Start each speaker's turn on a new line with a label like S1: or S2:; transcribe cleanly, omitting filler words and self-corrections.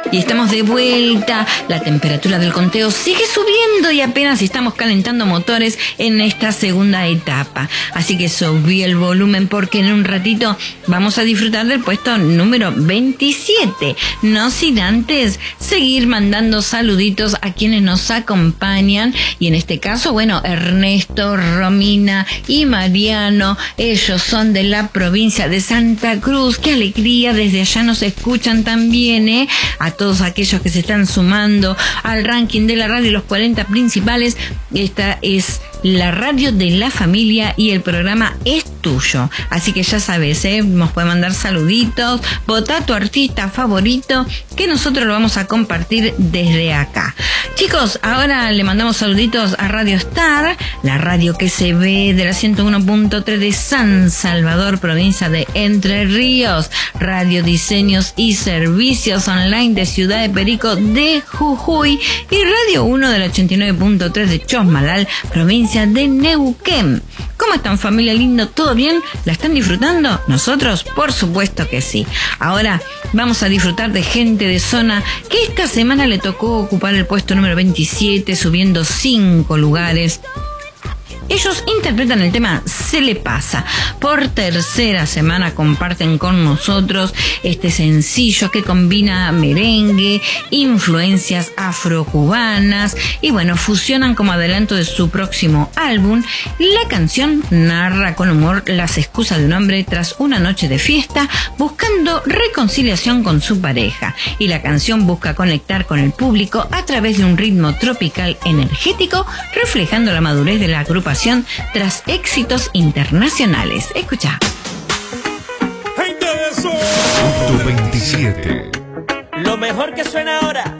S1: Y estamos de vuelta. La temperatura del conteo sigue subiendo y apenas estamos calentando motores en esta segunda etapa. Así que subí el volumen porque en un ratito vamos a disfrutar del puesto número 27. No sin antes seguir mandando saluditos a quienes nos acompañan. Y en este caso, bueno, Ernesto, Romina y Mariano. Ellos son de la provincia de Santa Cruz. ¡Qué alegría! Desde allá nos escuchan también, ¿eh? A todos aquellos que se están sumando al ranking de la radio, los 40 principales. Esta es la radio de la familia y el programa es tuyo. Así que ya sabes, nos puede mandar saluditos, vota tu artista favorito, que nosotros lo vamos a compartir desde acá. Chicos, ahora le mandamos saluditos a Radio Star, la radio que se ve de la 101.3 de San Salvador, provincia de Entre Ríos, Radio Diseños y Servicios Online de Ciudad de Perico de Jujuy y Radio 1 del 89.3 de Chosmalal, provincia de Neuquén. ¿Cómo están, familia lindo? ¿Todo bien? ¿La están disfrutando? ¿Nosotros? Por supuesto que sí. Ahora vamos a disfrutar de gente de zona que esta semana le tocó ocupar el puesto número 27, subiendo 5 lugares. Ellos interpretan el tema Se le pasa. Por tercera semana comparten con nosotros este sencillo que combina merengue, influencias afrocubanas y bueno, fusionan como adelanto de su próximo álbum. La canción narra con humor las excusas de un hombre tras una noche de fiesta buscando reconciliación con su pareja. Y la canción busca conectar con el público a través de un ritmo tropical energético, reflejando la madurez de la agrupación tras éxitos internacionales. Escucha.
S2: Punto 27.
S3: Lo mejor que suena ahora